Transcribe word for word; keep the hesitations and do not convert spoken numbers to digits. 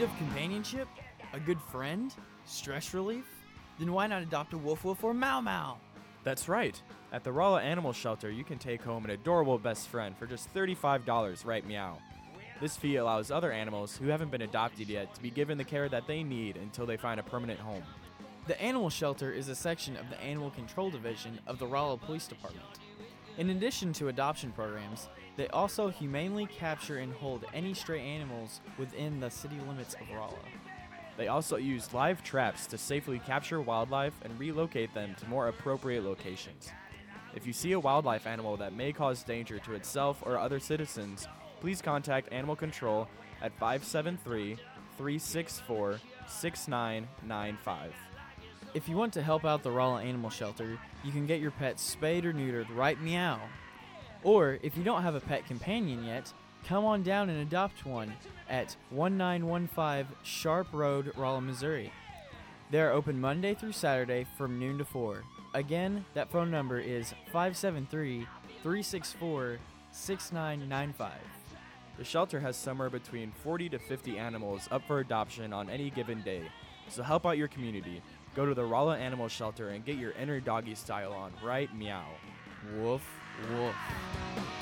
of companionship? A good friend? Stress relief? Then why not adopt a Woof Woof or Mau Mau? That's right. At the Rolla Animal Shelter, you can take home an adorable best friend for just thirty-five dollars, right meow. This fee allows other animals who haven't been adopted yet to be given the care that they need until they find a permanent home. The Animal Shelter is a section of the Animal Control Division of the Rolla Police Department. In addition to adoption programs, they also humanely capture and hold any stray animals within the city limits of Rolla. They also use live traps to safely capture wildlife and relocate them to more appropriate locations. If you see a wildlife animal that may cause danger to itself or other citizens, please contact Animal Control at five seven three, three six four, six nine nine five. If you want to help out the Rolla Animal Shelter, you can get your pet spayed or neutered right meow. Or, if you don't have a pet companion yet, come on down and adopt one at nineteen fifteen Sharp Road, Rolla, Missouri. They are open Monday through Saturday from noon to four. Again, that phone number is five seven three, three six four, six nine nine five. The shelter has somewhere between forty to fifty animals up for adoption on any given day, so help out your community. Go to the Rolla Animal Shelter and get your inner doggy style on right meow. Woof, woof.